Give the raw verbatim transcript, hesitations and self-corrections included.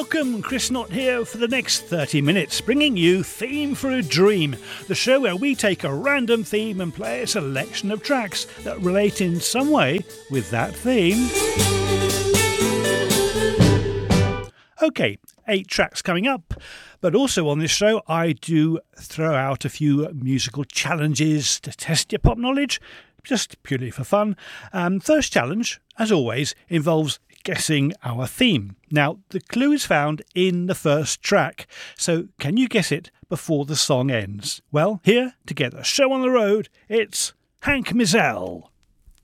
Welcome, Chris Knott here for the next thirty minutes, bringing you Theme for a Dream, the show where we take a random theme and play a selection of tracks that relate in some way with that theme. Okay, eight tracks coming up, but also on this show I do throw out a few musical challenges to test your pop knowledge, just purely for fun. Um, first challenge, as always, involves guessing our theme. Now, the clue is found in the first track, so can you guess it before the song ends? Well, here to get the show on the road, it's Hank Mizell.